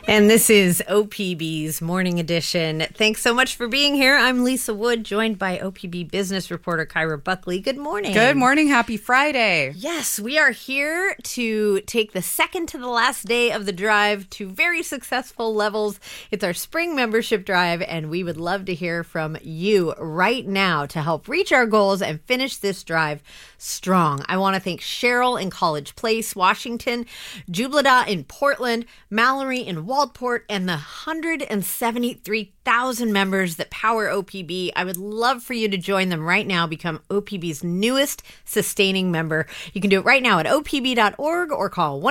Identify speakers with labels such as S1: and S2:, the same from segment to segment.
S1: And this is OPB's Morning Edition. Thanks so much for being here. I'm Lisa Wood, joined by OPB business reporter Kyra Buckley. Good morning.
S2: Good morning. Happy Friday.
S1: Yes, we are here to take the second to the last day of the drive to very successful levels. It's our spring membership drive, and we would love to hear from you right now to help reach our goals and finish this drive strong. I want to thank Cheryl in College Place, Washington, Jublada in Portland, Mallory in Waldport, and the 173,000 members that power OPB. I would love for you to join them right now, become OPB's newest sustaining member. You can do it right now at opb.org or call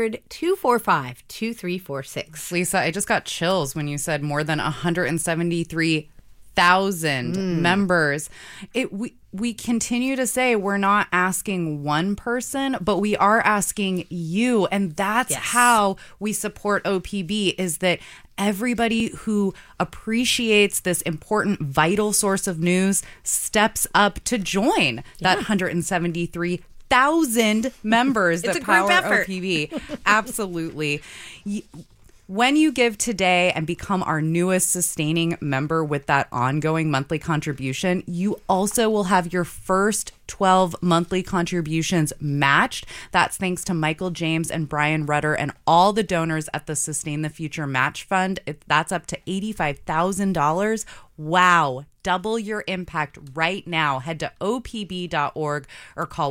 S1: 1-800-245-2346.
S2: Lisa, I just got chills when you said more than 173,000 members. We continue to say we're not asking one person, but we are asking you. And that's how we support OPB, is that everybody who appreciates this important, vital source of news steps up to join that 173,000 members that power OPB. Absolutely. When you give today and become our newest sustaining member with that ongoing monthly contribution, you also will have your first 12 monthly contributions matched. That's thanks to Michael James and Brian Rudder and all the donors at the Sustain the Future Match Fund. That's up to $85,000. Wow. Double your impact right now. Head to opb.org or call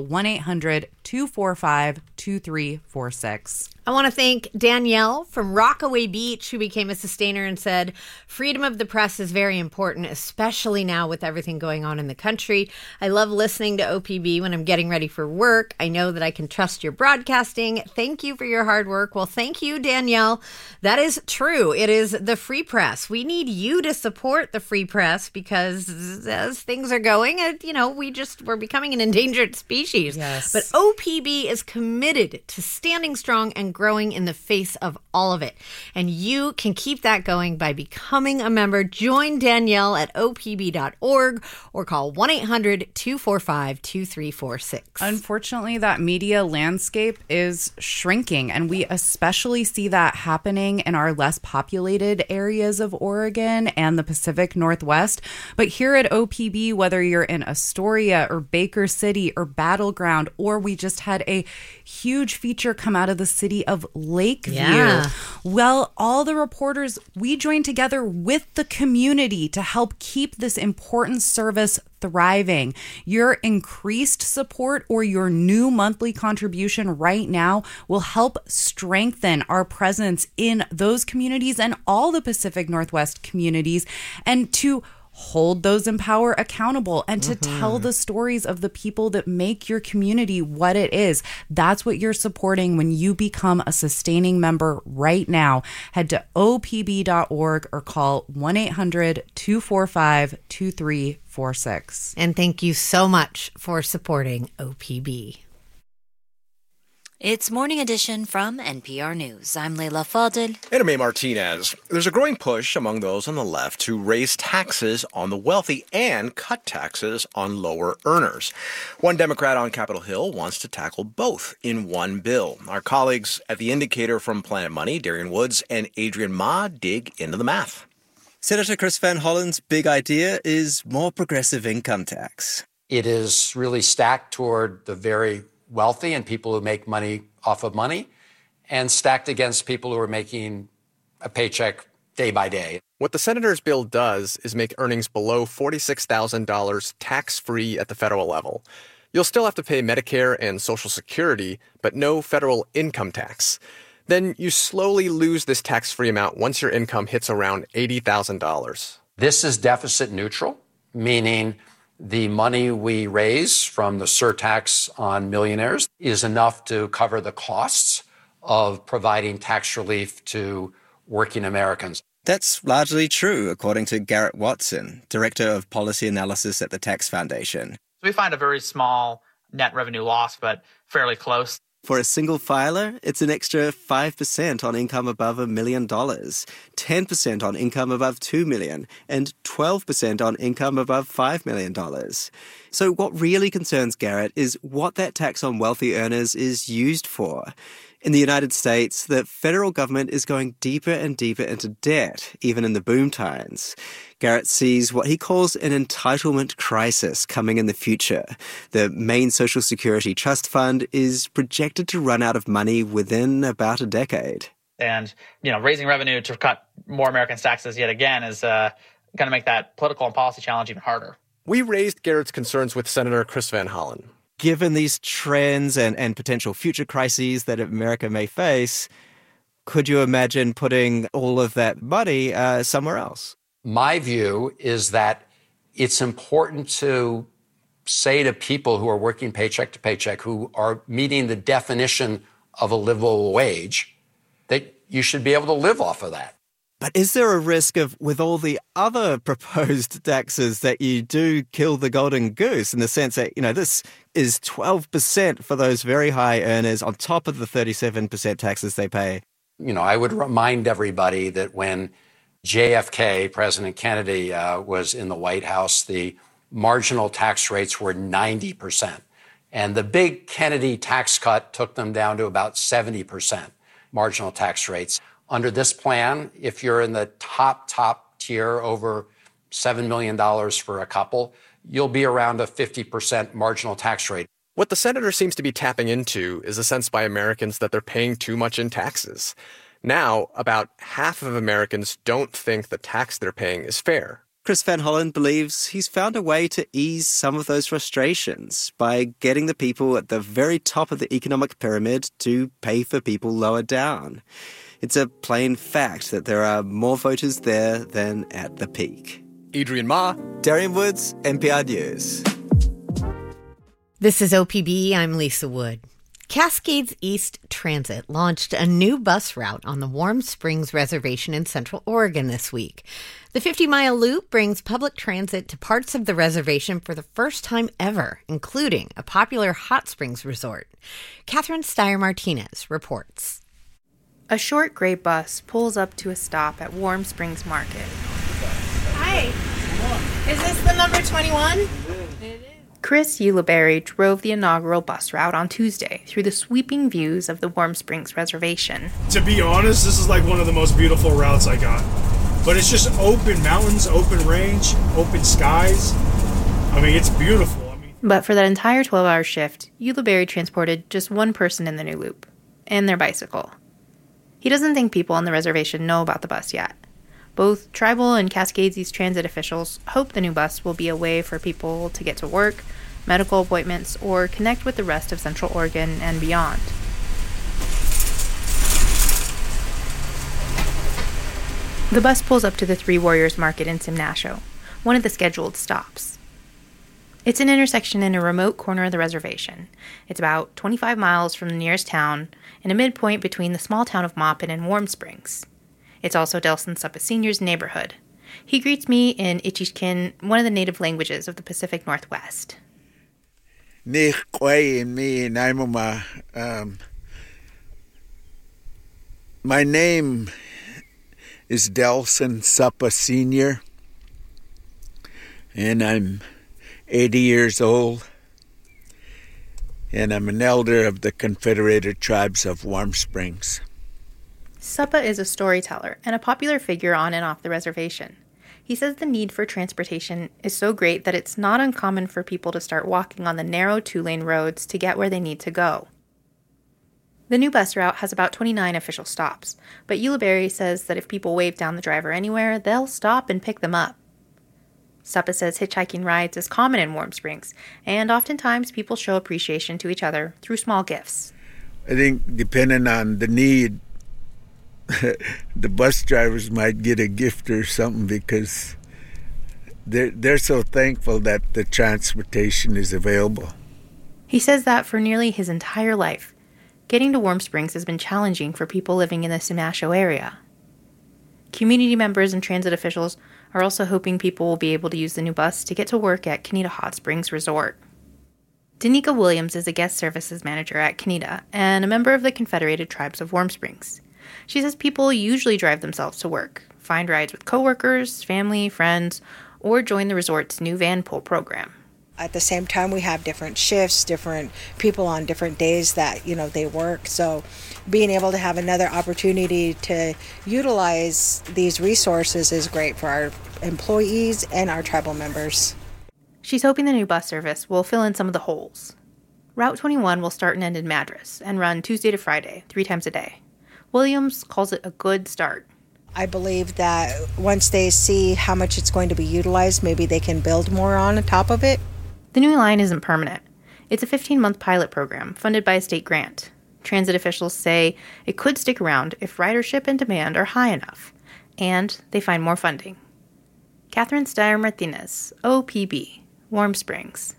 S2: 1-800-245-2346.
S1: I want to thank Danielle from Rockaway Beach, who became a sustainer and said, freedom of the press is very important, especially now with everything going on in the country. I love listening to OPB when I'm getting ready for work. I know that I can trust your broadcasting. Thank you for your hard work. Well, thank you, Danielle. That is true. It is the free press. We need you to support the free press because as things are going, we're becoming an endangered species.
S2: Yes.
S1: But OPB is committed to standing strong and growing in the face of all of it. And you can keep that going by becoming a member. Join Danielle at opb.org or call 1-800-245-2346.
S2: Unfortunately, that media landscape is shrinking, and we especially see that happening in our less populated areas of Oregon and the Pacific Northwest. But here at OPB, whether you're in Astoria or Baker City or Battleground, or we just had a huge feature come out of the city of Lakeview.
S1: Yeah.
S2: Well, all the reporters, we joined together with the community to help keep this important service thriving. Your increased support or your new monthly contribution right now will help strengthen our presence in those communities and all the Pacific Northwest communities, and to hold those in power accountable and to tell the stories of the people that make your community what it is. That's what you're supporting when you become a sustaining member right now. Head to opb.org or call 1-800-245-2346.
S1: And thank you so much for supporting OPB.
S3: It's Morning Edition from NPR News. I'm Leila Fadel.
S4: And I'm A. Martinez. There's a growing push among those on the left to raise taxes on the wealthy and cut taxes on lower earners. One Democrat on Capitol Hill wants to tackle both in one bill. Our colleagues at The Indicator from Planet Money, Darian Woods and Adrian Ma, dig into the math.
S5: Senator Chris Van Hollen's big idea is more progressive income tax.
S6: It is really stacked toward the very wealthy and people who make money off of money, and stacked against people who are making a paycheck day by day.
S7: What the senator's bill does is make earnings below $46,000 tax-free at the federal level. You'll still have to pay Medicare and Social Security, but no federal income tax. Then you slowly lose this tax-free amount once your income hits around $80,000.
S6: This is deficit neutral, meaning the money we raise from the surtax on millionaires is enough to cover the costs of providing tax relief to working Americans.
S5: That's largely true, according to Garrett Watson, Director of Policy Analysis at the Tax Foundation.
S8: We find a very small net revenue loss, but fairly close.
S5: For a single filer, it's an extra 5% on income above $1 million, 10% on income above $2 million, and 12% on income above $5 million. So what really concerns Garrett is what that tax on wealthy earners is used for. In the United States, the federal government is going deeper and deeper into debt, even in the boom times. Garrett sees what he calls an entitlement crisis coming in the future. The main Social Security Trust Fund is projected to run out of money within about a decade.
S8: And, raising revenue to cut more Americans' taxes yet again is going to make that political and policy challenge even harder.
S7: We raised Garrett's concerns with Senator Chris Van Hollen.
S5: Given these trends and potential future crises that America may face, could you imagine putting all of that money somewhere else?
S6: My view is that it's important to say to people who are working paycheck to paycheck, who are meeting the definition of a livable wage, that you should be able to live off of that.
S5: But is there a risk of, with all the other proposed taxes, that you do kill the golden goose in the sense that, this is 12% for those very high earners on top of the 37% taxes they pay?
S6: I would remind everybody that when JFK, President Kennedy, was in the White House, the marginal tax rates were 90%. And the big Kennedy tax cut took them down to about 70% marginal tax rates. Under this plan, if you're in the top tier, over $7 million for a couple, you'll be around a 50% marginal tax rate.
S7: What the senator seems to be tapping into is a sense by Americans that they're paying too much in taxes. Now, about half of Americans don't think the tax they're paying is fair.
S5: Chris Van Hollen believes he's found a way to ease some of those frustrations by getting the people at the very top of the economic pyramid to pay for people lower down. It's a plain fact that there are more voters there than at the peak.
S7: Adrian Ma,
S5: Darian Woods, NPR News.
S1: This is OPB. I'm Lisa Wood. Cascades East Transit launched a new bus route on the Warm Springs Reservation in Central Oregon this week. The 50-mile loop brings public transit to parts of the reservation for the first time ever, including a popular hot springs resort. Catherine Steyer-Martinez reports.
S9: A short gray bus pulls up to a stop at Warm Springs Market.
S10: Hi. Is this the number 21? It is.
S9: Chris Ulibarri drove the inaugural bus route on Tuesday through the sweeping views of the Warm Springs Reservation.
S11: To be honest, this is like one of the most beautiful routes I got. But it's just open mountains, open range, open skies. I mean, it's beautiful.
S9: But for that entire 12-hour shift, Ulibarri transported just one person in the new loop, and their bicycle. He doesn't think people on the reservation know about the bus yet. Both tribal and Cascades East Transit officials hope the new bus will be a way for people to get to work, medical appointments, or connect with the rest of Central Oregon and beyond. The bus pulls up to the Three Warriors Market in Simnasho, one of the scheduled stops. It's an intersection in a remote corner of the reservation. It's about 25 miles from the nearest town and a midpoint between the small town of Maupin and Warm Springs. It's also Delson Suppa Sr.'s neighborhood. He greets me in Ichishkin, one of the native languages of the Pacific Northwest.
S12: My name is Delson Suppa Sr., and I'm 80 years old, and I'm an elder of the Confederated Tribes of Warm Springs.
S9: Suppa is a storyteller and a popular figure on and off the reservation. He says the need for transportation is so great that it's not uncommon for people to start walking on the narrow two-lane roads to get where they need to go. The new bus route has about 29 official stops, but Ulibarri says that if people wave down the driver anywhere, they'll stop and pick them up. Suppa says hitchhiking rides is common in Warm Springs, and oftentimes people show appreciation to each other through small gifts.
S12: I think depending on the need, the bus drivers might get a gift or something because they're so thankful that the transportation is available.
S9: He says that for nearly his entire life, getting to Warm Springs has been challenging for people living in the Simnasho area. Community members and transit officials are also hoping people will be able to use the new bus to get to work at Kenita Hot Springs Resort. Danica Williams is a guest services manager at Kenita and a member of the Confederated Tribes of Warm Springs. She says people usually drive themselves to work, find rides with coworkers, family, friends, or join the resort's new van pool program.
S13: At the same time, we have different shifts, different people on different days that, they work. So being able to have another opportunity to utilize these resources is great for our employees and our tribal members.
S9: She's hoping the new bus service will fill in some of the holes. Route 21 will start and end in Madras and run Tuesday to Friday, 3 times a day. Williams calls it a good start.
S13: I believe that once they see how much it's going to be utilized, maybe they can build more on top of it.
S9: The new line isn't permanent. It's a 15-month pilot program funded by a state grant. Transit officials say it could stick around if ridership and demand are high enough, and they find more funding. Catherine Steyer-Martinez, OPB, Warm Springs.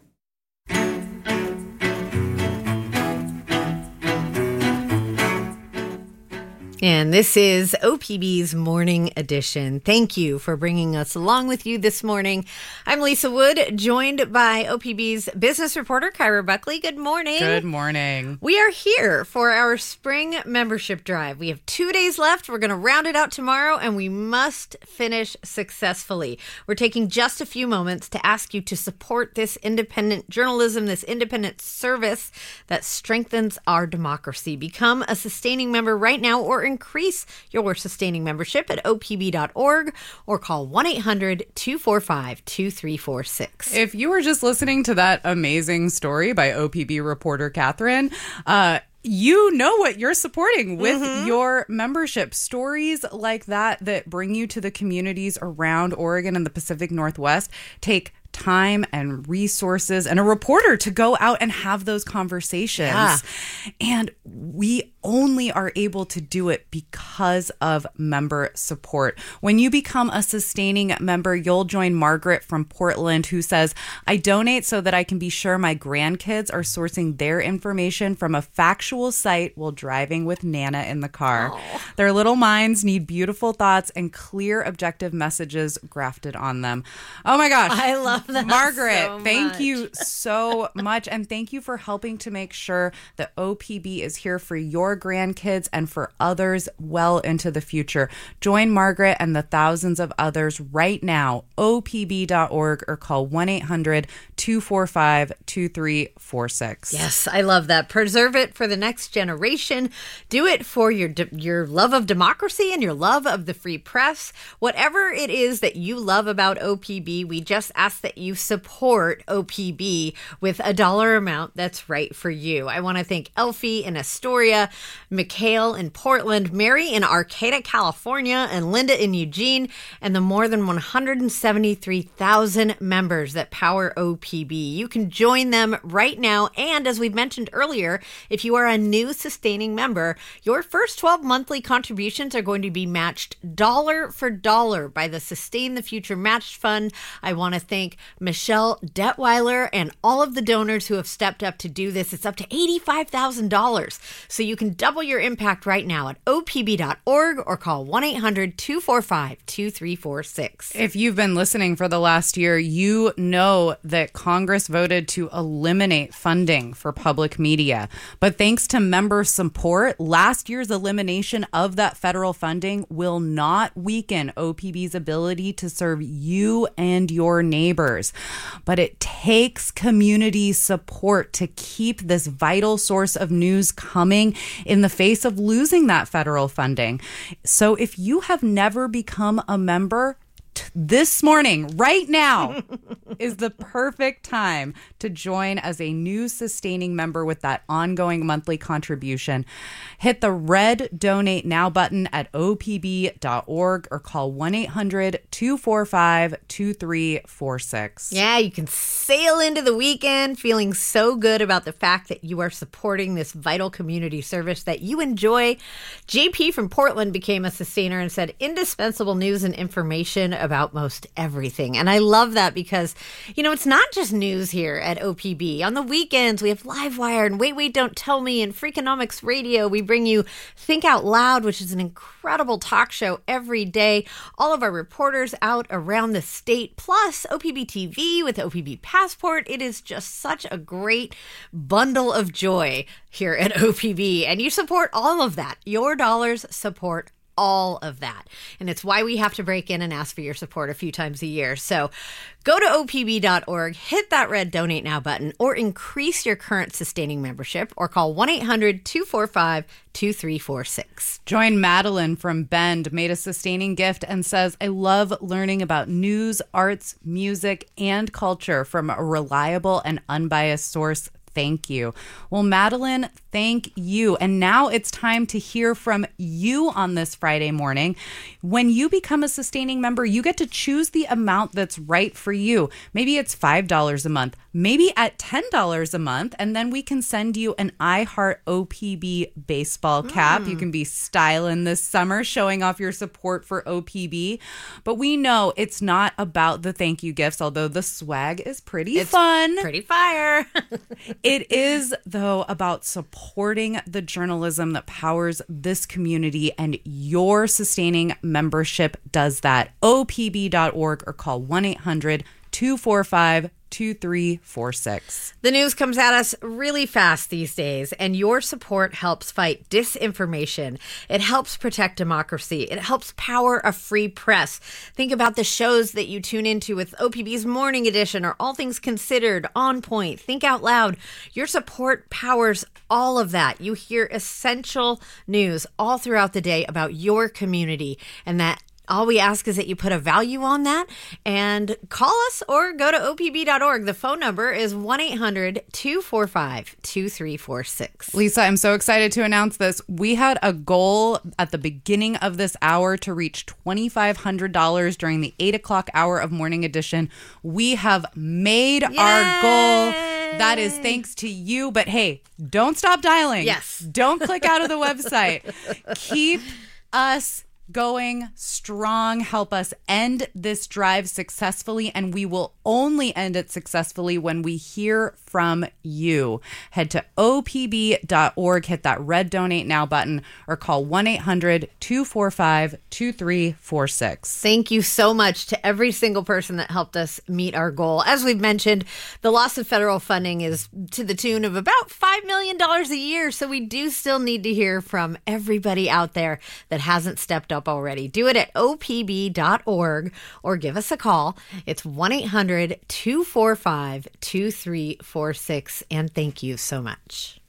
S1: And this is OPB's Morning Edition. Thank you for bringing us along with you this morning. I'm Lisa Wood, joined by OPB's business reporter, Kyra Buckley. Good morning.
S2: Good morning.
S1: We are here for our spring membership drive. We have 2 days left. We're going to round it out tomorrow, and we must finish successfully. We're taking just a few moments to ask you to support this independent journalism, this independent service that strengthens our democracy. Become a sustaining member right now, or increase your sustaining membership at opb.org or call 1-800-245-2346.
S2: If you were just listening to that amazing story by OPB reporter Catherine, you know what you're supporting with your membership. Stories like that bring you to the communities around Oregon and the Pacific Northwest take time and resources and a reporter to go out and have those conversations. Yeah. And we only are able to do it because of member support. When you become a sustaining member, you'll join Margaret from Portland, who says, I donate so that I can be sure my grandkids are sourcing their information from a factual site while driving with Nana in the car. Aww. Their little minds need beautiful thoughts and clear, objective messages grafted on them. Oh my gosh.
S1: I love that.
S2: Margaret,
S1: so
S2: thank you so much. And thank you for helping to make sure that OPB is here for your grandkids and for others well into the future. Join Margaret and the thousands of others right now, opb.org, or call 1-800-245-2346.
S1: Yes, I love that. Preserve it for the next generation. Do it for your love of democracy and your love of the free press. Whatever it is that you love about OPB, we just ask that you support OPB with a dollar amount that's right for you. I want to thank Elfie in Astoria, Mikhail in Portland, Mary in Arcata, California, and Linda in Eugene, and the more than 173,000 members that power OPB. You can join them right now. And as we mentioned earlier, if you are a new sustaining member, your first 12 monthly contributions are going to be matched dollar for dollar by the Sustain the Future Matched Fund. I want to thank Michelle Detweiler and all of the donors who have stepped up to do this. It's up to $85,000. So you can double your impact right now at opb.org or call 1-800-245-2346.
S2: If you've been listening for the last year, you know that Congress voted to eliminate funding for public media. But thanks to member support, last year's elimination of that federal funding will not weaken OPB's ability to serve you and your neighbors. But it takes community support to keep this vital source of news coming in the face of losing that federal funding. So if you have never become a member, this morning, right now, is the perfect time to join as a new sustaining member with that ongoing monthly contribution. Hit the red Donate Now button at opb.org or call 1-800-245-2346.
S1: Yeah, you can sail into the weekend feeling so good about the fact that you are supporting this vital community service that you enjoy. JP from Portland became a sustainer and said indispensable news and information about most everything. And I love that because, it's not just news here at OPB. On the weekends, we have Livewire and Wait, Don't Tell Me and Freakonomics Radio. We bring you Think Out Loud, which is an incredible talk show every day. All of our reporters out around the state, plus OPB TV with OPB Passport. It is just such a great bundle of joy here at OPB. And you support all of that. Your dollars support all of that. And it's why we have to break in and ask for your support a few times a year. So go to opb.org, hit that red Donate Now button, or increase your current sustaining membership, or call 1-800-245-2346.
S2: Join Madeline from Bend, made a sustaining gift and says, I love learning about news, arts, music, and culture from a reliable and unbiased source. Thank you. Well, Madeline, thank you. And now it's time to hear from you on this Friday morning. When you become a sustaining member, you get to choose the amount that's right for you. Maybe it's $5 a month, maybe at $10 a month, and then we can send you an iHeart OPB baseball cap. You can be styling this summer, showing off your support for OPB. But we know it's not about the thank you gifts, although the swag is pretty fun.
S1: Pretty fire.
S2: It is, though, about supporting the journalism that powers this community, and your sustaining membership does that. OPB.org or call 1-800-245-2346.
S1: The news comes at us really fast these days, and your support helps fight disinformation. It helps protect democracy. It helps power a free press. Think about the shows that you tune into with OPB's Morning Edition or All Things Considered, On Point, Think Out Loud. Your support powers all of that. You hear essential news all throughout the day about your community, and that all we ask is that you put a value on that and call us or go to opb.org. The phone number is 1-800-245-2346.
S2: Lisa, I'm so excited to announce this. We had a goal at the beginning of this hour to reach $2,500 during the 8 o'clock hour of Morning Edition. We have made our goal. That is thanks to you. But hey, don't stop dialing.
S1: Yes.
S2: Don't click out of the website. Keep us going strong. Help us end this drive successfully, and we will only end it successfully when we hear from you. Head to opb.org, hit that red Donate Now button, or call 1-800-245-2346.
S1: Thank you so much to every single person that helped us meet our goal. As we've mentioned, the loss of federal funding is to the tune of about $5 million a year, so we do still need to hear from everybody out there that hasn't stepped up already. Do it at opb.org or give us a call. It's 1-800-245-2346. And thank you so much.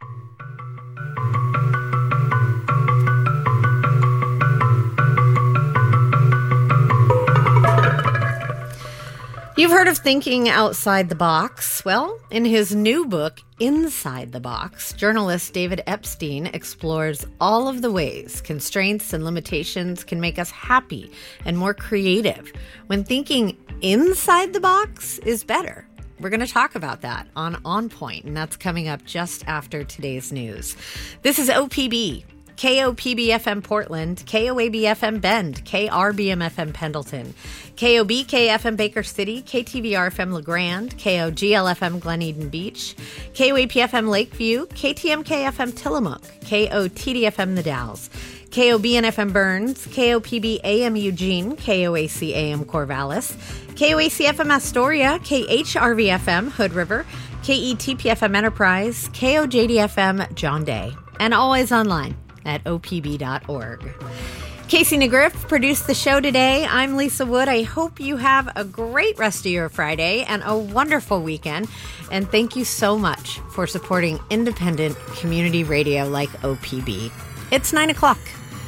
S1: You've heard of thinking outside the box. Well, in his new book, Inside the Box, journalist David Epstein explores all of the ways constraints and limitations can make us happy and more creative when thinking inside the box is better. We're going to talk about that on Point, and that's coming up just after today's news. This is OPB. KOPB-FM Portland, KOAB-FM Bend, KRBM-FM Pendleton, KOBK-FM Baker City, KTVR-FM LeGrand, KOGL-FM Glen Eden Beach, KOAP-FM Lakeview, KTMK-FM Tillamook, KOTD-FM The Dalles, KOBN-FM Burns, KOPB-AM Eugene, KOAC-AM Corvallis, KOAC-FM Astoria, KHRV-FM Hood River, KETP-FM Enterprise, KOJD-FM John Day, and always online at opb.org. Casey Negriff produced the show today. I'm Lisa Wood. I hope you have a great rest of your Friday and a wonderful weekend. And thank you so much for supporting independent community radio like OPB. It's 9 o'clock.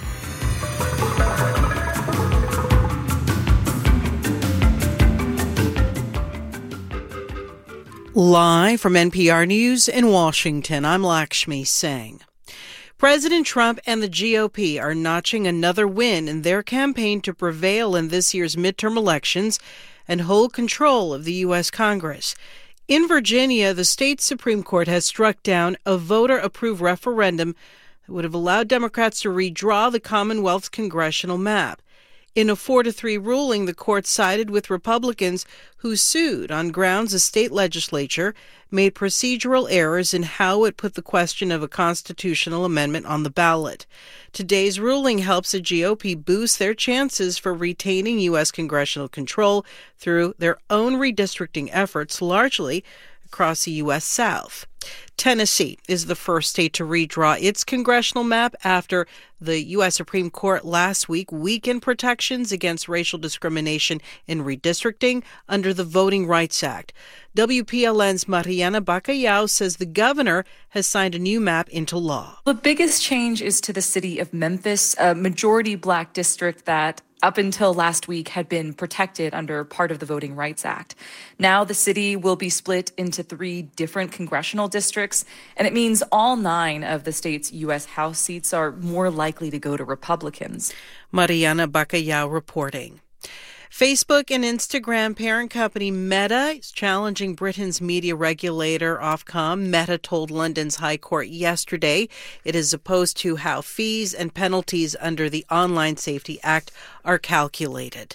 S14: Live from NPR News in Washington, I'm Lakshmi Singh. President Trump and the GOP are notching another win in their campaign to prevail in this year's midterm elections and hold control of the U.S. Congress. In Virginia, the state Supreme Court has struck down a voter-approved referendum that would have allowed Democrats to redraw the Commonwealth's congressional map. In a 4-3 ruling, the court sided with Republicans who sued on grounds the state legislature made procedural errors in how it put the question of a constitutional amendment on the ballot. Today's ruling helps the GOP boost their chances for retaining U.S. congressional control through their own redistricting efforts, largely across the U.S. South. Tennessee is the first state to redraw its congressional map after the U.S. Supreme Court last week weakened protections against racial discrimination in redistricting under the Voting Rights Act. WPLN's Mariana Bacallao says the governor has signed a new map into law.
S15: The biggest change is to the city of Memphis, a majority black district that up until last week had been protected under part of the Voting Rights Act. Now the city will be split into 3 different congressional districts, and it means all 9 of the state's U.S. House seats are more likely to go to Republicans.
S14: Mariana Bacallao reporting. Facebook and Instagram parent company Meta is challenging Britain's media regulator Ofcom. Meta told London's High Court yesterday it is opposed to how fees and penalties under the Online Safety Act are calculated.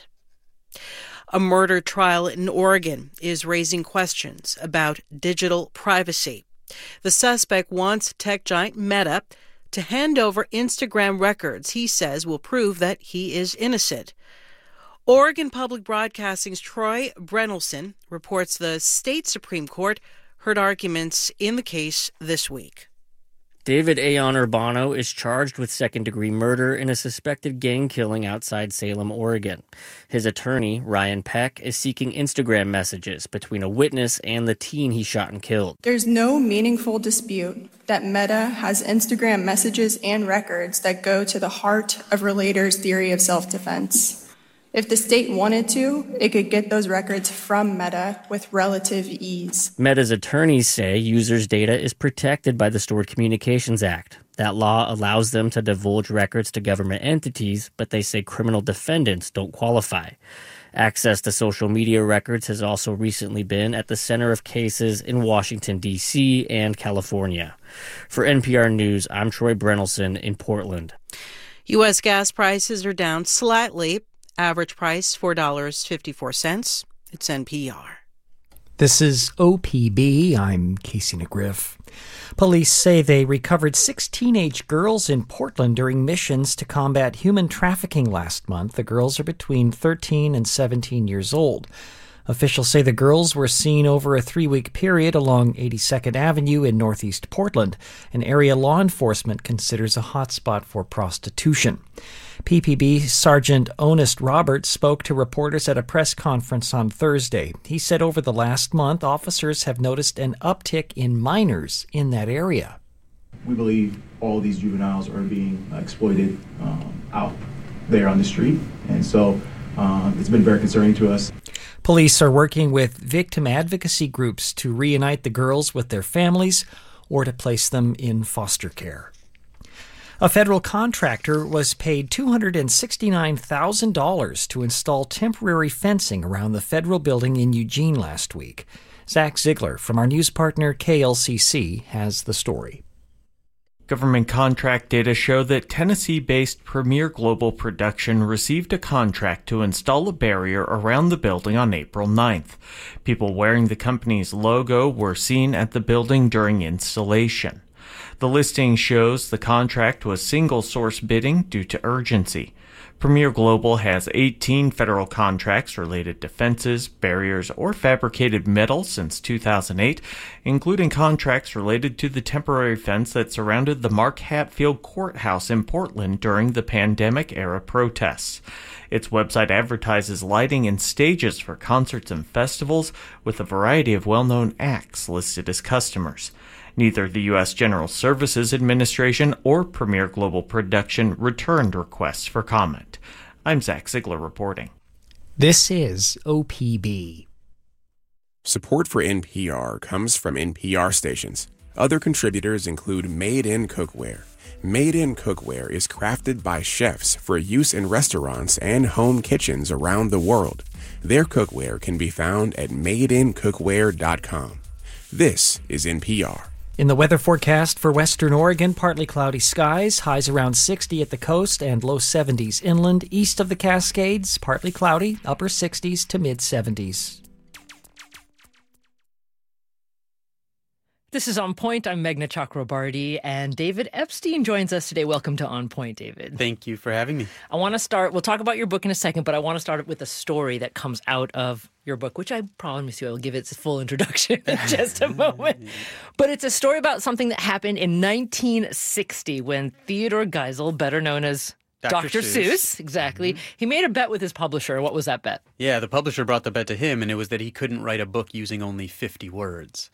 S14: A murder trial in Oregon is raising questions about digital privacy. The suspect wants tech giant Meta to hand over Instagram records he says will prove that he is innocent. Oregon Public Broadcasting's Troy Brenelson reports the state Supreme Court heard arguments in the case this week.
S16: David Aon Urbano is charged with second-degree murder in a suspected gang killing outside Salem, Oregon. His attorney, Ryan Peck, is seeking Instagram messages between a witness and the teen he shot and killed.
S17: There's no meaningful dispute that Meta has Instagram messages and records that go to the heart of Relator's theory of self-defense. If the state wanted to, it could get those records from Meta with relative ease.
S16: Meta's attorneys say users' data is protected by the Stored Communications Act. That law allows them to divulge records to government entities, but they say criminal defendants don't qualify. Access to social media records has also recently been at the center of cases in Washington, D.C. and California. For NPR News, I'm Troy Brenelson in Portland.
S14: U.S. gas prices are down slightly. Average price, $4.54. It's NPR.
S18: This is OPB. I'm Casey McGriff. Police say they recovered 6 teenage girls in Portland during missions to combat human trafficking last month. The girls are between 13 and 17 years old. Officials say the girls were seen over a 3-week period along 82nd Avenue in northeast Portland, an area law enforcement considers a hotspot for prostitution. PPB Sergeant Onest Roberts spoke to reporters at a press conference on Thursday. He said over the last month, officers have noticed an uptick in minors in that area.
S19: We believe all these juveniles are being exploited out there on the street, and so it's been very concerning to us.
S18: Police are working with victim advocacy groups to reunite the girls with their families or to place them in foster care. A federal contractor was paid $269,000 to install temporary fencing around the federal building in Eugene last week. Zach Ziegler from our news partner KLCC has the story.
S20: Government contract data show that Tennessee-based Premier Global Production received a contract to install a barrier around the building on April 9th. People wearing the company's logo were seen at the building during installation. The listing shows the contract was single-source bidding due to urgency. Premier Global has 18 federal contracts related to fences, barriers, or fabricated metal since 2008, including contracts related to the temporary fence that surrounded the Mark Hatfield Courthouse in Portland during the pandemic-era protests. Its website advertises lighting and stages for concerts and festivals, with a variety of well-known acts listed as customers. Neither the U.S. General Services Administration or Premier Global Production returned requests for comment. I'm Zach Ziegler reporting.
S18: This is OPB.
S21: Support for NPR comes from NPR stations. Other contributors include Made in Cookware. Made in Cookware is crafted by chefs for use in restaurants and home kitchens around the world. Their cookware can be found at madeincookware.com. This is NPR.
S18: In the weather forecast for western Oregon, partly cloudy skies, highs around 60 at the coast and low 70s inland. East of the Cascades, partly cloudy, upper 60s to mid 70s.
S3: This is On Point. I'm Meghna Chakrabarty, and David Epstein joins us today. Welcome to On Point, David.
S22: Thank you for having me.
S3: I want to start, we'll talk about your book in a second, but I want to start with a story that comes out of your book, which I promise you I will give its full introduction in just a moment. But it's a story about something that happened in 1960 when Theodore Geisel, better known as Dr. Seuss, exactly. He made a bet with his publisher. What was that bet?
S22: Yeah, the publisher brought the bet to him, and it was that he couldn't write a book using only 50 words.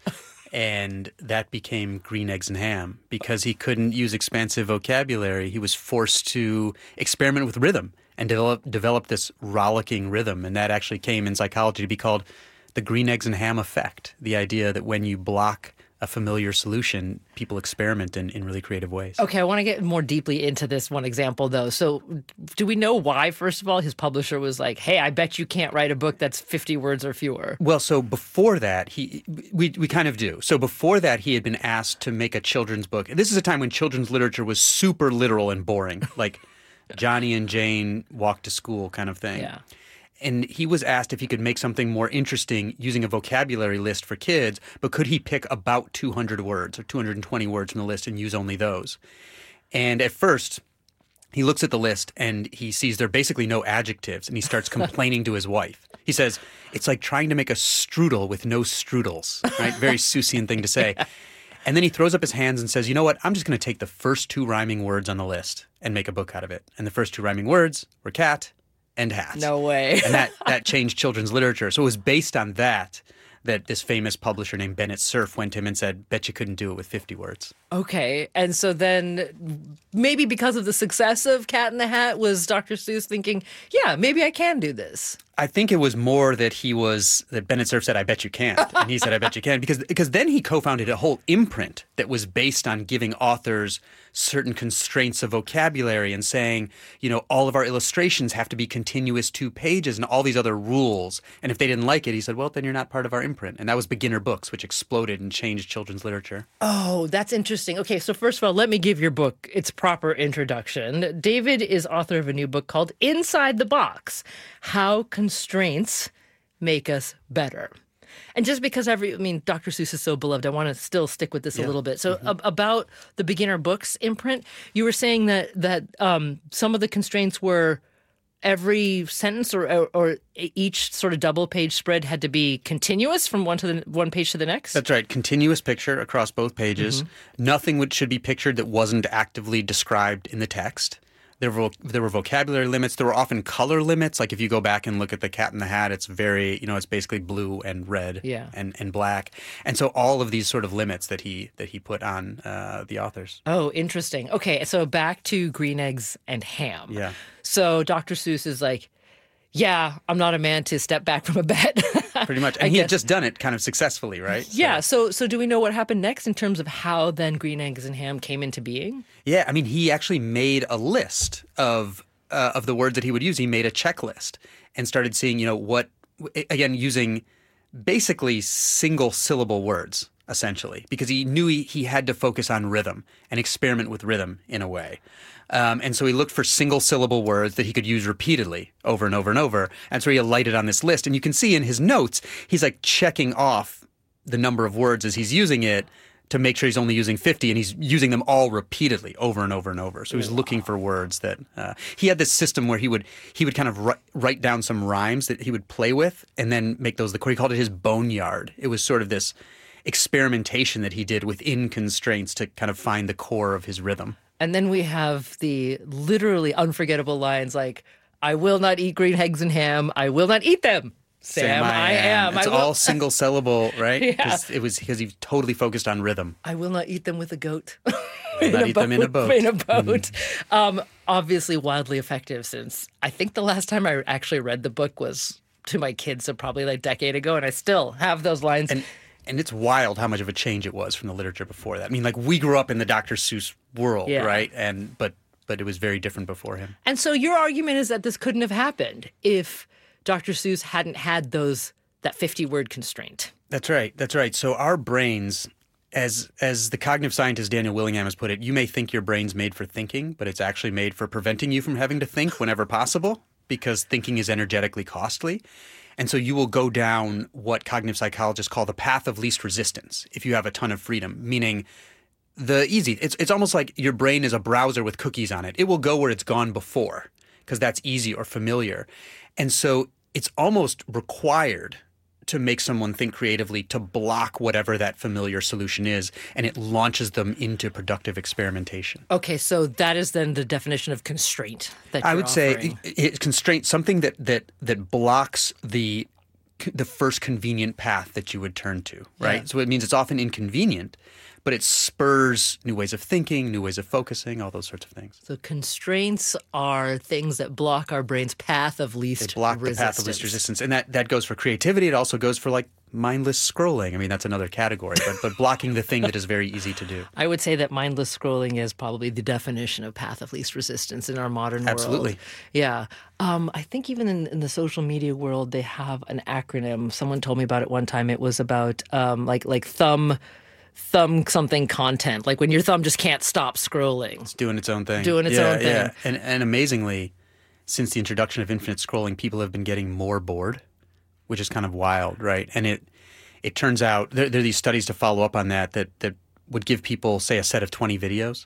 S22: And that became Green Eggs and Ham. Because he couldn't use expansive vocabulary, he was forced to experiment with rhythm and develop this rollicking rhythm. And that actually came in psychology to be called the Green Eggs and Ham effect. The idea that when you block a familiar solution, people experiment in really creative ways.
S3: Okay, I want to get more deeply into this one example, though. So do we know why, first of all, his publisher was like, hey, I bet you can't write a book that's 50 words or fewer?
S22: Well, so before that, we kind of do. So before that, he had been asked to make a children's book. And this is a time when children's literature was super literal and boring, like Johnny and Jane walk to school kind of thing.
S3: Yeah.
S22: And he was asked if he could make something more interesting using a vocabulary list for kids, but could he pick about 200 words or 220 words from the list and use only those? And at first, he looks at the list and he sees there are basically no adjectives, and he starts complaining to his wife. He says, it's like trying to make a strudel with no strudels, right? Very Seussian thing to say. Yeah. And then he throws up his hands and says, you know what? I'm just going to take the first 2 rhyming words on the list and make a book out of it. And the first 2 rhyming words were cat and hat.
S3: No way.
S22: And that changed children's literature. So it was based on that this famous publisher named Bennett Cerf went to him and said, bet you couldn't do it with 50 words.
S3: Okay. And so then maybe because of the success of Cat in the Hat, was Dr. Seuss thinking, yeah, maybe I can do this?
S22: I think it was more that Bennett Cerf said, I bet you can't. And he said, I bet you can. Because then he co-founded a whole imprint that was based on giving authors certain constraints of vocabulary and saying, all of our illustrations have to be continuous 2 pages and all these other rules. And if they didn't like it, he said, well, then you're not part of our imprint. And that was Beginner Books, which exploded and changed children's literature.
S3: Oh, that's interesting. Okay, so first of all, let me give your book its proper introduction. David is author of a new book called Inside the Box: How Constraints Make Us Better. And just because Dr. Seuss is so beloved, I want to still stick with this a little bit. So about the Beginner Books imprint, you were saying that some of the constraints were every sentence or each sort of double page spread had to be continuous from one page to the next?
S22: That's right. Continuous picture across both pages. Mm-hmm. Nothing should be pictured that wasn't actively described in the text. There were vocabulary limits. There were often color limits. Like if you go back and look at the Cat in the Hat, it's very, it's basically blue and red and black. And so all of these sort of limits that he put on the authors.
S3: Oh, interesting. Okay, so back to Green Eggs and Ham.
S22: Yeah.
S3: So Dr. Seuss is like, yeah, I'm not a man to step back from a bet.
S22: Pretty much. And he had just done it kind of successfully, right?
S3: Yeah. So do we know what happened next in terms of how then Green Eggs and Ham came into being?
S22: Yeah. He actually made a list of the words that he would use. He made a checklist and started seeing, using basically single syllable words, essentially, because he knew he had to focus on rhythm and experiment with rhythm in a way. And so he looked for single-syllable words that he could use repeatedly over and over and over. And so he alighted on this list. And you can see in his notes, he's like checking off the number of words as he's using it to make sure he's only using 50. And he's using them all repeatedly over and over and over. So he was looking for words that he had this system where he would kind of write down some rhymes that he would play with and then make those the core. He called it his boneyard. It was sort of this experimentation that he did within constraints to kind of find the core of his rhythm.
S3: And then we have the literally unforgettable lines like, I will not eat green eggs and ham. I will not eat them. Sam, I am.
S22: It's all single syllable, right? Yeah. Because he totally focused on rhythm.
S3: I will not eat them with a goat.
S22: Not eat them in a boat.
S3: In a boat. Obviously wildly effective, since I think the last time I actually read the book was to my kids, so probably like a decade ago, and I still have those lines.
S22: And it's wild how much of a change it was from the literature before that. We grew up in the Dr. Seuss world, right? But it was very different before him.
S3: And so your argument is that this couldn't have happened if Dr. Seuss hadn't had that 50-word constraint.
S22: That's right. So our brains, as the cognitive scientist Daniel Willingham has put it, you may think your brain's made for thinking, but it's actually made for preventing you from having to think whenever possible, because thinking is energetically costly. And so you will go down what cognitive psychologists call the path of least resistance if you have a ton of freedom, meaning it's almost like your brain is a browser with cookies on it. It will go where it's gone before because that's easy or familiar. And so it's almost required to make someone think creatively to block whatever that familiar solution is, and it launches them into productive experimentation.
S3: Okay, so that is then the definition of constraint that
S22: I
S3: you're
S22: would say
S3: offering.
S22: constraint, something that blocks the first convenient path that you would turn to, right?
S3: Yeah.
S22: So it means it's often inconvenient, but it spurs new ways of thinking, new ways of focusing, all those sorts of things.
S3: So constraints are things that block our brain's path of least resistance.
S22: They block the path of least resistance. And that goes for creativity. It also goes for like mindless scrolling. I mean, that's another category, but blocking the thing that is very easy to do.
S3: I would say that mindless scrolling is probably the definition of path of least resistance in our modern world.
S22: Absolutely.
S3: Yeah. I think even in the social media world, they have an acronym. Someone told me about it one time. It was about like thumb something content, like when your thumb just can't stop scrolling.
S22: It's doing its own thing.
S3: Yeah.
S22: And amazingly, since the introduction of infinite scrolling, people have been getting more bored, which is kind of wild, right? And it turns out there are these studies to follow up on that would give people, say, a set of 20 videos,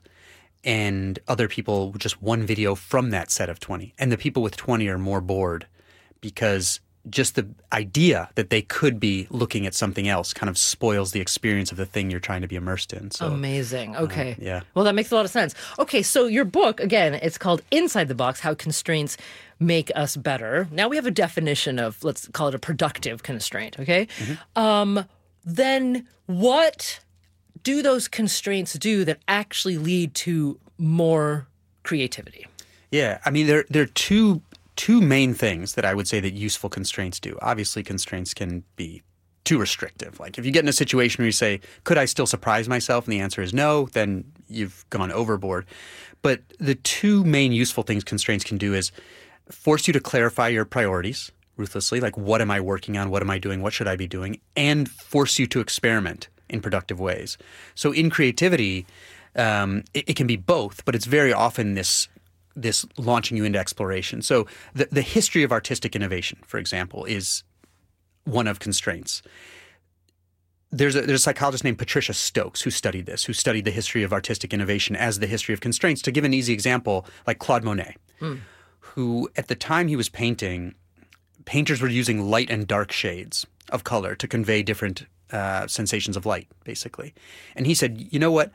S22: and other people just one video from that set of 20. And the people with 20 are more bored because just the idea that they could be looking at something else kind of spoils the experience of the thing you're trying to be immersed in. So,
S3: amazing. Okay.
S22: Yeah.
S3: Well, that makes a lot of sense. Okay, so your book, again, it's called Inside the Box, How Constraints Make Us Better. Now we have a definition of, let's call it a productive constraint, okay? Mm-hmm. Then what do those constraints do that actually lead to more creativity?
S22: Yeah, I mean, there are two main things that I would say that useful constraints do. Obviously, constraints can be too restrictive. Like if you get in a situation where you say, could I still surprise myself? And the answer is no, then you've gone overboard. But the two main useful things constraints can do is force you to clarify your priorities ruthlessly, like what am I working on? What am I doing? What should I be doing? And force you to experiment in productive ways. So in creativity, it can be both, but it's very often this launching you into exploration. So the history of artistic innovation, for example, is one of constraints. There's a psychologist named Patricia Stokes who studied this, who studied the history of artistic innovation as the history of constraints. To give an easy example, like Claude Monet, who at the time he was painting, painters were using light and dark shades of color to convey different sensations of light, basically. And he said, you know what?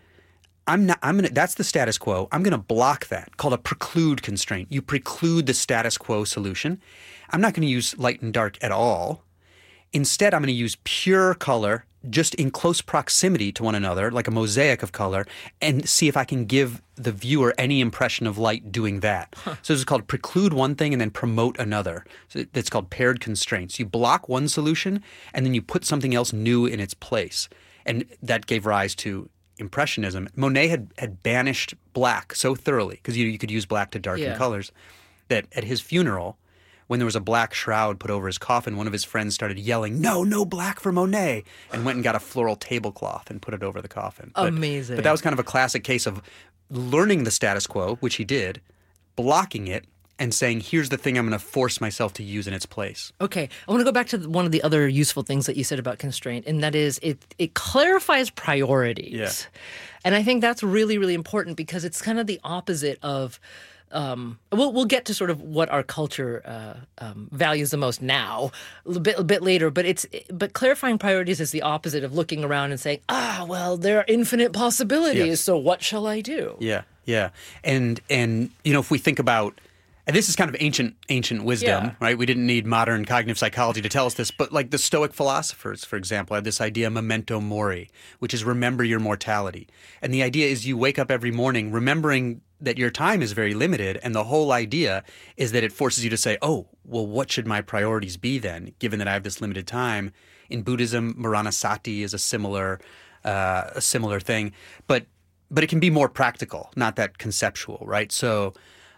S22: That's the status quo. I'm going to block that, called a preclude constraint. You preclude the status quo solution. I'm not going to use light and dark at all. Instead, I'm going to use pure color just in close proximity to one another, like a mosaic of color, and see if I can give the viewer any impression of light doing that. So this is called preclude one thing and then promote another. So it's called paired constraints. You block one solution and then you put something else new in its place. And that gave rise to Impressionism. Monet had banished black so thoroughly, because you could use black to darken colors, that at his funeral, when there was a black shroud put over his coffin, one of his friends started yelling, no black for Monet, and went and got a floral tablecloth and put it over the coffin.
S3: Amazing.
S22: But that was kind of a classic case of learning the status quo, which he did, blocking it, and saying, here's the thing I'm going to force myself to use in its place.
S3: Okay. I want to go back to one of the other useful things that you said about constraint, and that is it clarifies priorities.
S22: Yeah.
S3: And I think that's really, really important because it's kind of the opposite of we'll get to sort of what our culture values the most now a bit later, but clarifying priorities is the opposite of looking around and saying, well, there are infinite possibilities, so what shall I do?
S22: Yeah. And if we think about, and this is kind of ancient wisdom, right? We didn't need modern cognitive psychology to tell us this, but like the Stoic philosophers, for example, had this idea memento mori, which is remember your mortality. And the idea is you wake up every morning remembering that your time is very limited, and the whole idea is that it forces you to say, oh, well, what should my priorities be then, given that I have this limited time? In Buddhism, Maranasati is a similar thing, but it can be more practical, not that conceptual, right? So,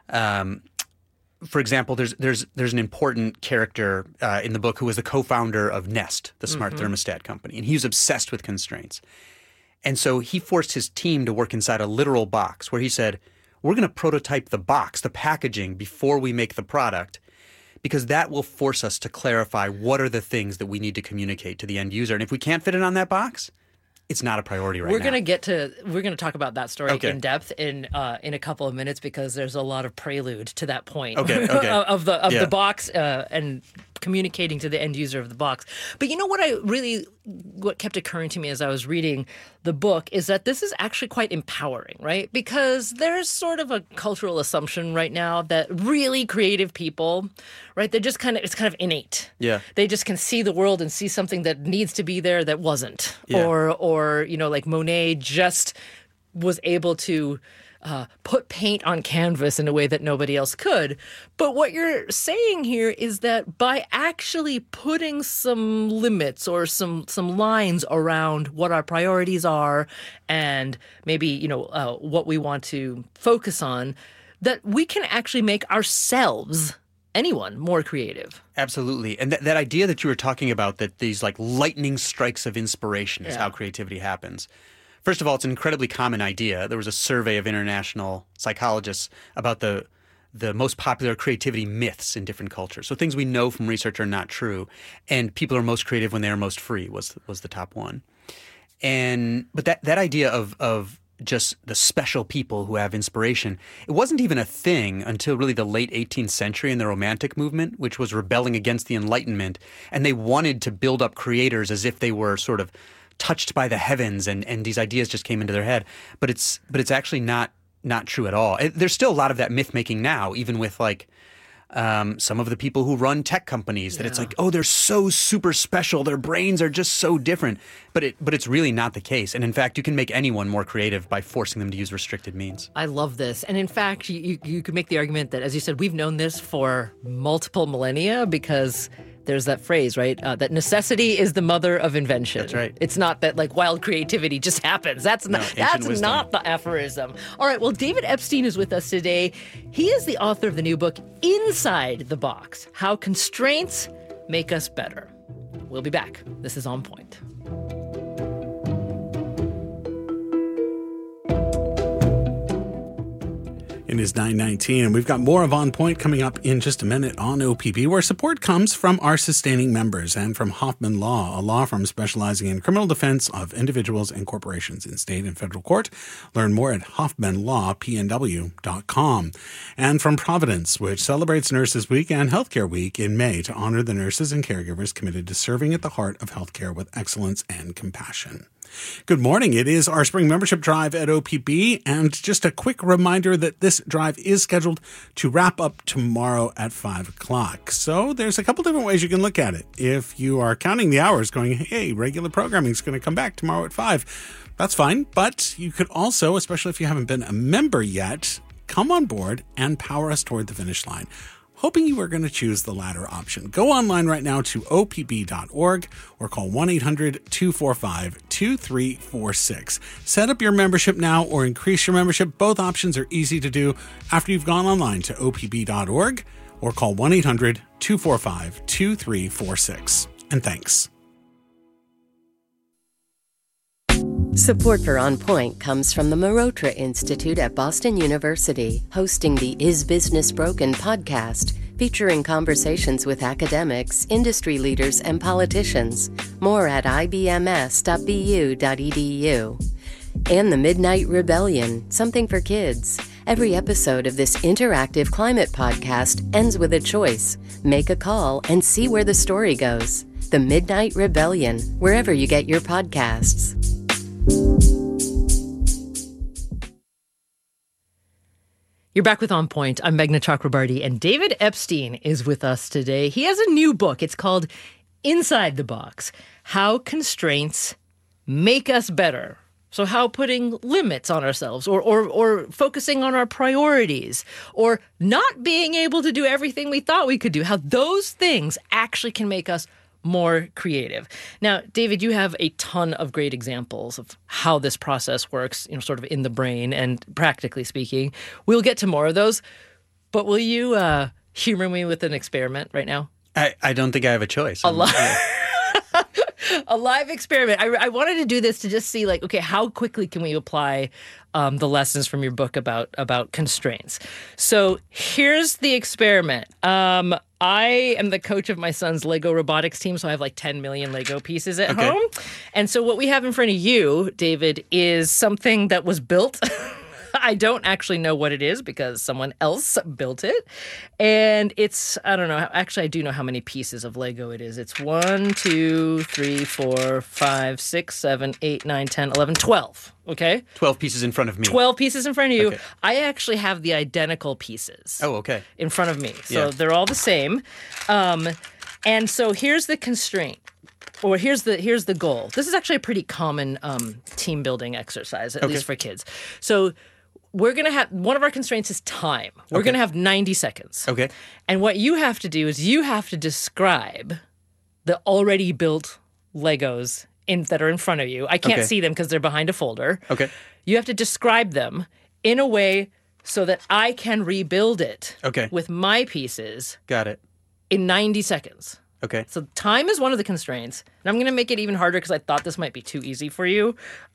S22: for example, there's an important character in the book who was the co-founder of Nest, the smart thermostat company, and he was obsessed with constraints. And so he forced his team to work inside a literal box where he said, we're going to prototype the box, the packaging, before we make the product, because that will force us to clarify what are the things that we need to communicate to the end user. And if we can't fit it on that box, it's not a priority right now.
S3: We're gonna talk about that story
S22: Okay.
S3: in depth in a couple of minutes, because there's a lot of prelude to that point
S22: Okay.
S3: of the
S22: Yeah.
S3: box and communicating to the end user of the box. But you know what kept occurring to me as I was reading the book is that this is actually quite empowering, right? Because there's sort of a cultural assumption right now that really creative people, right, it's kind of innate.
S22: Yeah.
S3: They just can see the world and see something that needs to be there that wasn't.
S22: Yeah.
S3: Or like Monet just was able to put paint on canvas in a way that nobody else could. But what you're saying here is that by actually putting some limits or some lines around what our priorities are and maybe, what we want to focus on, that we can actually make ourselves, anyone, more creative.
S22: Absolutely. And that idea that you were talking about, that these like lightning strikes of inspiration is how creativity happens. First of all, it's an incredibly common idea. There was a survey of international psychologists about the most popular creativity myths in different cultures. So things we know from research are not true. And people are most creative when they are most free was the top one. But that idea of just the special people who have inspiration, it wasn't even a thing until really the late 18th century in the Romantic movement, which was rebelling against the Enlightenment. And they wanted to build up creators as if they were sort of touched by the heavens, and these ideas just came into their head. But it's actually not true at all. There's still a lot of that myth making now, even with like some of the people who run tech companies, that it's like, oh, they're so super special, their brains are just so different. But it's really not the case. And in fact, you can make anyone more creative by forcing them to use restricted means.
S3: I love this. And in fact, you could make the argument that, as you said, we've known this for multiple millennia, because there's that phrase, right? That necessity is the mother of invention.
S22: That's right.
S3: It's not that like wild creativity just happens. That's not the aphorism. All right. Well, David Epstein is with us today. He is the author of the new book, Inside the Box: How Constraints Make Us Better. We'll be back. This is On Point.
S4: It is 9:19, and we've got more of On Point coming up in just a minute on OPB, where support comes from our sustaining members and from Hoffman Law, a law firm specializing in criminal defense of individuals and corporations in state and federal court. Learn more at hoffmanlawpnw.com. And from Providence, which celebrates Nurses Week and Healthcare Week in May to honor the nurses and caregivers committed to serving at the heart of healthcare with excellence and compassion. Good morning. It is our spring membership drive at OPB, and just a quick reminder that this drive is scheduled to wrap up tomorrow at 5 o'clock. So there's a couple different ways you can look at it. If you are counting the hours going, hey, regular programming is going to come back tomorrow at 5, that's fine. But you could also, especially if you haven't been a member yet, come on board and power us toward the finish line. Hoping you are going to choose the latter option. Go online right now to opb.org or call 1-800-245-2346. Set up your membership now or increase your membership. Both options are easy to do after you've gone online to opb.org or call 1-800-245-2346. And thanks.
S8: Support for On Point comes from the Marotra Institute at Boston University, hosting the Is Business Broken podcast, featuring conversations with academics, industry leaders, and politicians. More at ibms.bu.edu. And the Midnight Rebellion, something for kids. Every episode of this interactive climate podcast ends with a choice. Make a call and see where the story goes. The Midnight Rebellion, wherever you get your podcasts.
S3: You're back with On Point. I'm Meghna Chakrabarty, and David Epstein is with us today. He has a new book. It's called Inside the Box: How Constraints Make Us Better. So how putting limits on ourselves or focusing on our priorities or not being able to do everything we thought we could do, how those things actually can make us more creative. Now, David, you have a ton of great examples of how this process works, sort of in the brain and practically speaking. We'll get to more of those, but will you humor me with an experiment right now?
S22: I don't think I have a choice.
S3: A live experiment. I wanted to do this to just see, like, okay, how quickly can we apply the lessons from your book about constraints? So here's the experiment. I am the coach of my son's Lego robotics team, so I have like 10 million Lego pieces at home. And so what we have in front of you, David, is something that was built. I don't actually know what it is because someone else built it. And it's, I don't know. Actually, I do know how many pieces of Lego it is. It's 1, 2, 3, 4, 5, 6, 7, 8, 9, 10, 11, 12. Okay?
S22: 12 pieces in front of me.
S3: 12 pieces in front of you.
S22: Okay.
S3: I actually have the identical pieces.
S22: Oh, okay.
S3: In front of me. So
S22: Yeah.
S3: they're all the same. And so here's the constraint. Or here's the goal. This is actually a pretty common team building exercise, at least for kids. So we're going to have, one of our constraints is time. We're going to have 90 seconds.
S22: Okay.
S3: And what you have to do is you have to describe the already built Legos that are in front of you. I can't see them because they're behind a folder.
S22: Okay.
S3: You have to describe them in a way so that I can rebuild it with my pieces
S22: Got it.
S3: in 90 seconds.
S22: Okay.
S3: So time is one of the constraints. And I'm going to make it even harder because I thought this might be too easy for you.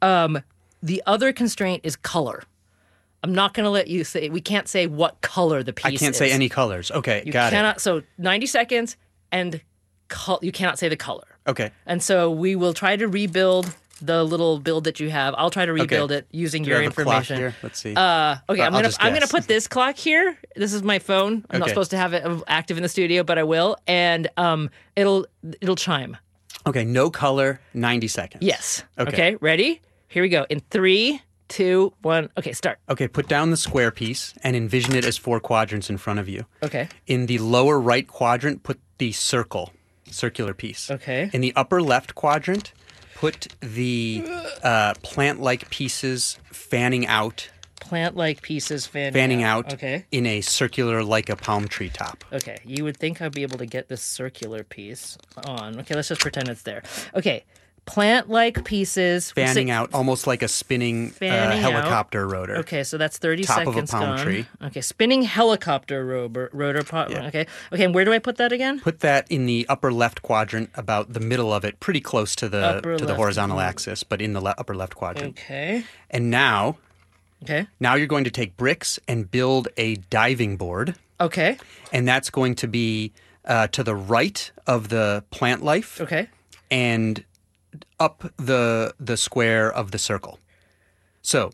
S3: The other constraint is color. I'm not going to let you say, we can't say what color the piece is.
S22: I can't say any colors. Okay,
S3: You
S22: got
S3: cannot,
S22: it.
S3: So 90 seconds and you cannot say the color.
S22: Okay.
S3: And so we will try to rebuild the little build that you have. I'll try to rebuild it using
S22: Do
S3: your
S22: I have a clock
S3: information.
S22: here? Let's see.
S3: Okay, I'm
S22: I'll
S3: gonna
S22: just
S3: put this clock here. This is my phone. I'm not
S22: Okay.
S3: supposed to have it active in the studio, but I will. And it'll chime.
S22: Okay, no color, 90 seconds.
S3: Yes.
S22: Okay.
S3: Ready? Here we go. In 3, 2, 1. Okay, start.
S22: Okay, put down the square piece and envision it as 4 quadrants in front of you.
S3: Okay.
S22: In the lower right quadrant, put the circular piece.
S3: Okay.
S22: In the upper left quadrant, put the plant-like pieces fanning out.
S3: Plant-like pieces
S22: Fanning out
S3: Okay.
S22: in a circular like a palm tree top.
S3: Okay. You would think I'd be able to get this circular piece on. Okay, let's just pretend it's there. Okay. Plant-like pieces.
S22: Fanning out, almost like a spinning
S3: Fanning out.
S22: helicopter rotor.
S3: Okay, so that's 30
S22: Top
S3: seconds
S22: of a palm
S3: gone.
S22: tree.
S3: Okay, spinning helicopter rotor.
S22: Yeah.
S3: Okay, and where do I put that again?
S22: Put that in the upper left quadrant, about the middle of it, pretty close to the
S3: Upper left.
S22: horizontal axis, but in the upper left quadrant.
S3: Okay.
S22: And now
S3: Okay.
S22: you're going to take bricks and build a diving board.
S3: Okay.
S22: And that's going to be to the right of the plant life.
S3: Okay.
S22: And up the square of the circle. So,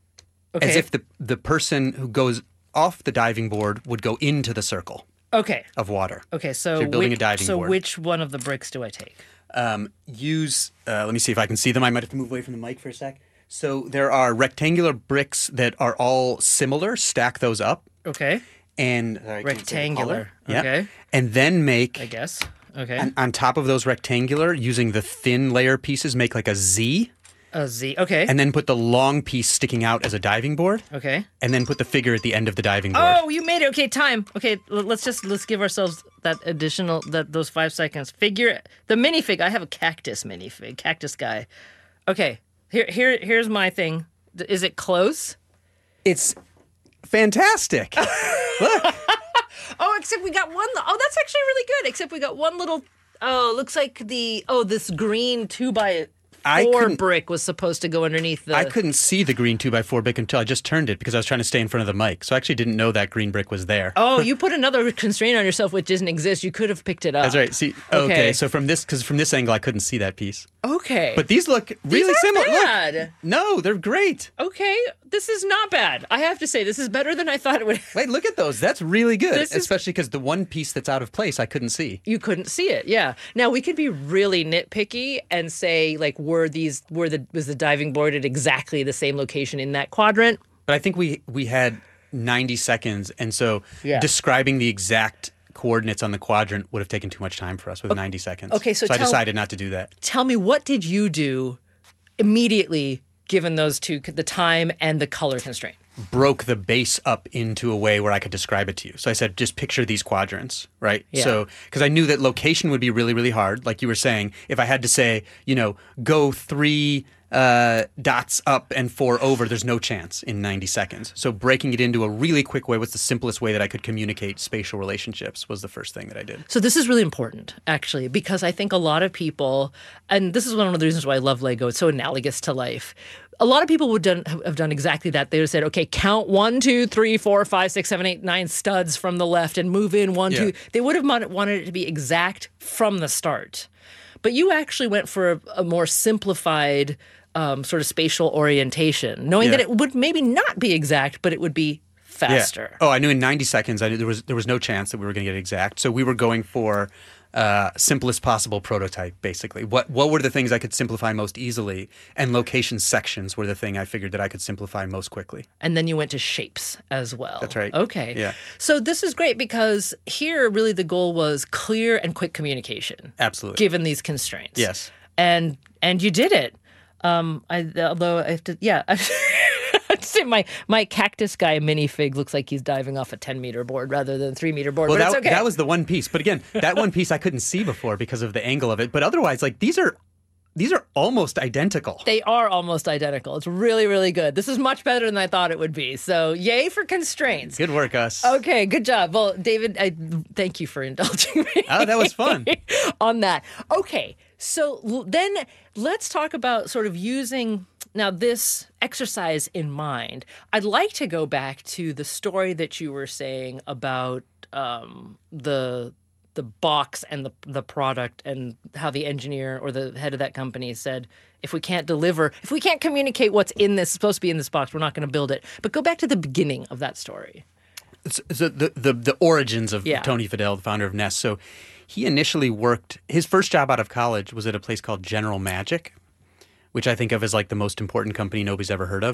S22: as if the person who goes off the diving board would go into the circle
S3: Okay.
S22: of water.
S3: Okay, so
S22: you're building a diving board.
S3: which one of the bricks do I take?
S22: Use, let me see if I can see them. I might have to move away from the mic for a sec. So there are rectangular bricks that are all similar. Stack those up.
S3: Okay.
S22: And I can't say the color.
S3: Rectangular.
S22: Yeah.
S3: Okay.
S22: And then make,
S3: I guess. Okay.
S22: on top of those rectangular, using the thin layer pieces, make like a Z.
S3: A Z. Okay.
S22: And then put the long piece sticking out as a diving board.
S3: Okay.
S22: And then put the figure at the end of the diving board.
S3: Oh, you made it. Okay, time. Okay, let's give ourselves that additional those 5 seconds. Figure the minifig. I have a cactus minifig, cactus guy. Okay. Here's my thing. Is it close?
S22: It's fantastic. Look.
S3: Oh, except we got one. Oh, that's actually really good. Except we got one little. Oh, looks like this green 2x4 brick was supposed to go underneath the.
S22: I couldn't see the green 2x4 brick until I just turned it because I was trying to stay in front of the mic. So I actually didn't know that green brick was there.
S3: Oh, you put another constraint on yourself which doesn't exist. You could have picked it up.
S22: That's right. See, okay. So from this angle, I couldn't see that piece.
S3: Okay.
S22: But these look really similar.
S3: Bad.
S22: Look. No, they're great.
S3: Okay, this is not bad. I have to say, this is better than I thought it would.
S22: Wait, look at those. That's really good.
S3: This is-
S22: Especially because the one piece that's out of place, I couldn't see.
S3: You couldn't see it, yeah. Now we could be really nitpicky and say, like, was the diving board at exactly the same location in that quadrant?
S22: But I think we had 90 seconds, and so describing the exact coordinates on the quadrant would have taken too much time for us with 90 seconds.
S3: Okay, so
S22: I decided not to do that.
S3: Tell me, what did you do immediately, given those two, the time and the color constraint?
S22: Broke the base up into a way where I could describe it to you. So I said, just picture these quadrants, right?
S3: Yeah.
S22: So, because I knew that location would be really, really hard. Like you were saying, if I had to say, go 3 dots up and 4 over, there's no chance in 90 seconds. So breaking it into a really quick way, what's the simplest way that I could communicate spatial relationships, was the first thing that I did.
S3: So this is really important, actually, because I think a lot of people, and this is one of the reasons why I love Lego, it's so analogous to life. A lot of people would have done exactly that. They would have said, okay, count 1, 2, 3, 4, 5, 6, 7, 8, 9 studs from the left and move in 1, 2. They would have wanted it to be exact from the start. But you actually went for a more simplified sort of spatial orientation, knowing that it would maybe not be exact, but it would be faster.
S22: Yeah. Oh, I knew in 90 seconds, I knew there was no chance that we were going to get exact. So we were going for simplest possible prototype, basically. What were the things I could simplify most easily? And location sections were the thing I figured that I could simplify most quickly.
S3: And then you went to shapes as well.
S22: That's right.
S3: Okay.
S22: Yeah.
S3: So this is great because here really the goal was clear and quick communication.
S22: Absolutely.
S3: Given these constraints.
S22: Yes.
S3: And you did it. Although I have to, I'd say my cactus guy minifig looks like he's diving off a 10-meter board rather than a 3-meter board.
S22: Well,
S3: but it's okay.
S22: That was the one piece. But again, that one piece I couldn't see before because of the angle of it. But otherwise, like these are almost identical.
S3: They are almost identical. It's really, really good. This is much better than I thought it would be. So yay for constraints.
S22: Good work, us.
S3: Okay, good job. Well, David, I thank you for indulging me.
S22: Oh, that was fun.
S3: On that. Okay, so then let's talk about sort of using now this exercise in mind. I'd like to go back to the story that you were saying about the box and the product, and how the engineer or the head of that company said, if we can't communicate what's supposed to be in this box, we're not going to build it. But go back to the beginning of that story.
S22: So the origins of Tony Fadell, the founder of Nest. So he initially his first job out of college was at a place called General Magic, which I think of as like the most important company nobody's ever heard of.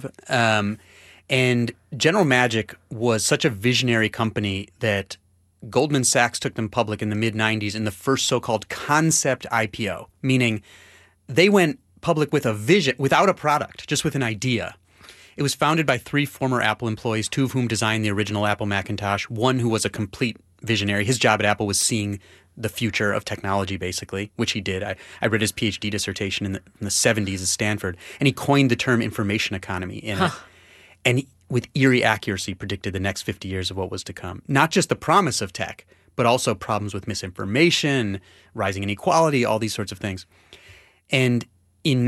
S22: And General Magic was such a visionary company that Goldman Sachs took them public in the mid-90s in the first so-called concept IPO, meaning they went public with a vision, without a product, just with an idea. It was founded by 3 former Apple employees, 2 of whom designed the original Apple Macintosh, one who was a complete visionary. His job at Apple was seeing the future of technology, basically, which he did. I read his PhD dissertation in the 70s at Stanford, and he coined the term information economy in it. And with eerie accuracy predicted the next 50 years of what was to come. Not just the promise of tech, but also problems with misinformation, rising inequality, all these sorts of things. And in